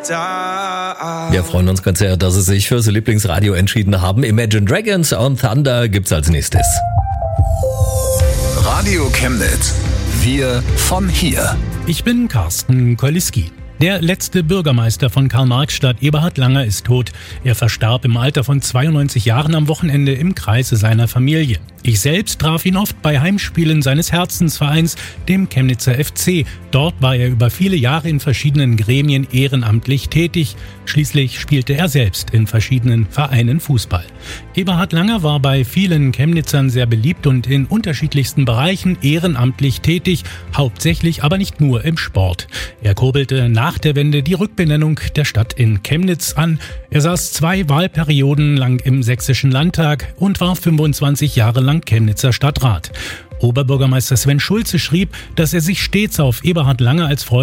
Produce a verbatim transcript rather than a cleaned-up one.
Wir freuen uns ganz sehr, dass Sie sich für das Lieblingsradio entschieden haben. Imagine Dragons on Thunder gibt's als nächstes. Radio Chemnitz. Wir von hier. Ich bin Carsten Koliski. Der letzte Bürgermeister von Karl-Marx-Stadt, Eberhard Langer, ist tot. Er verstarb im Alter von zweiundneunzig Jahren am Wochenende im Kreise seiner Familie. Ich selbst traf ihn oft bei Heimspielen seines Herzensvereins, dem Chemnitzer F C. Dort war er über viele Jahre in verschiedenen Gremien ehrenamtlich tätig. Schließlich spielte er selbst in verschiedenen Vereinen Fußball. Eberhard Langer war bei vielen Chemnitzern sehr beliebt und in unterschiedlichsten Bereichen ehrenamtlich tätig, hauptsächlich aber nicht nur im Sport. Er kurbelte nach der Wende die Rückbenennung der Stadt in Chemnitz an. Er saß zwei Wahlperioden lang im Sächsischen Landtag und war fünfundzwanzig Jahre lang Chemnitzer Stadtrat. Oberbürgermeister Sven Schulze schrieb, dass er sich stets auf Eberhard Langer als Freund